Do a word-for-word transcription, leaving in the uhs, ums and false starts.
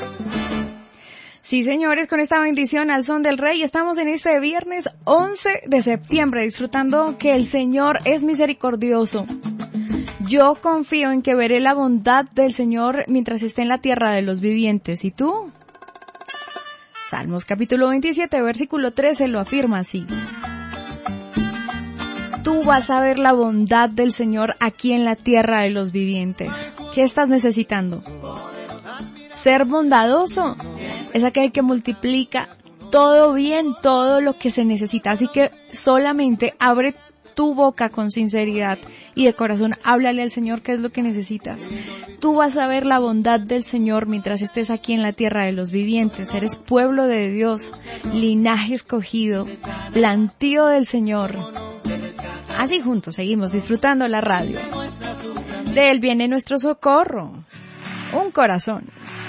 Sí, señores, con esta bendición al son del Rey, estamos en este viernes once de septiembre, disfrutando que el Señor es misericordioso. Yo confío en que veré la bondad del Señor mientras esté en la tierra de los vivientes. ¿Y tú? Salmos capítulo veintisiete, versículo trece lo afirma así. Tú vas a ver la bondad del Señor aquí en la tierra de los vivientes. ¿Qué estás necesitando? Ser bondadoso es aquel que multiplica todo bien, todo lo que se necesita. Así que solamente abre tu boca con sinceridad y de corazón, háblale al Señor qué es lo que necesitas. Tú vas a ver la bondad del Señor mientras estés aquí en la tierra de los vivientes. Eres pueblo de Dios, linaje escogido, plantío del Señor. Así juntos seguimos disfrutando la radio. De Él viene nuestro socorro, un corazón.